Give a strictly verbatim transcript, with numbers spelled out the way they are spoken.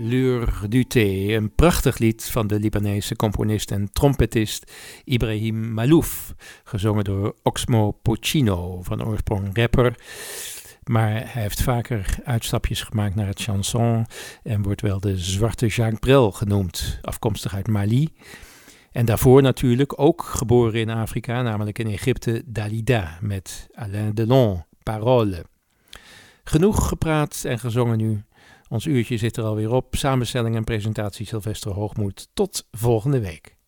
L'heure du thé, een prachtig lied van de Libanese componist en trompetist Ibrahim Malouf, gezongen door Oxmo Puccino, van oorsprong rapper. Maar hij heeft vaker uitstapjes gemaakt naar het chanson en wordt wel de zwarte Jacques Brel genoemd, afkomstig uit Mali. En daarvoor natuurlijk ook geboren in Afrika, namelijk in Egypte, Dalida met Alain Delon, Parole. Genoeg gepraat en gezongen nu. Ons uurtje zit er alweer op. Samenstelling en presentatie Sylvester Hoogmoed. Tot volgende week.